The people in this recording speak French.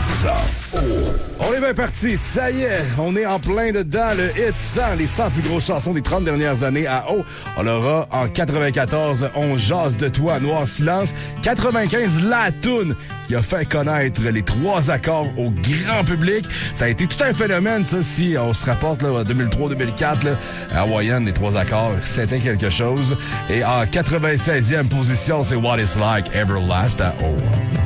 100. Oh. On est bien parti, ça y est, on est en plein dedans, le hit 100, les 100 plus grosses chansons des 30 dernières années à haut. On l'aura en 94, On jase de toi, Noir Silence. 95, La Toune, qui a fait connaître les 3 accords au grand public. Ça a été tout un phénomène, ça, si on se rapporte là, à 2003-2004, là, à Hawaïenne, les 3 accords, c'était quelque chose. Et en 96e position, c'est What It's Like, Everlast à haut.